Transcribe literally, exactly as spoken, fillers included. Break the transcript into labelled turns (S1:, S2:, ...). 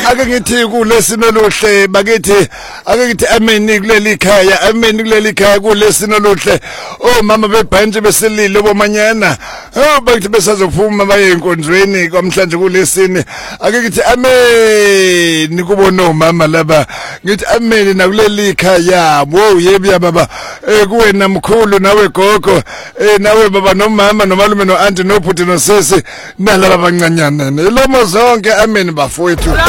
S1: ake ngithi kulesino lohle bakithi ake ngithi amen kuleli khaya amen kuleli khaya kulesino lohle oh mama bebhanje besilile bomanyana oh bakithi besazophuma baye enkonzweni kwamhlanje kulesini ake ngithi amen kubona mama laba ngithi amen nakuleli khaya wo yebi baba eh kuwena mkhulu nawe gogo eh nawe baba nomama nomalume no auntie no bhuti no sisi nalaba abancanyana ilomo zonke amen bafowethu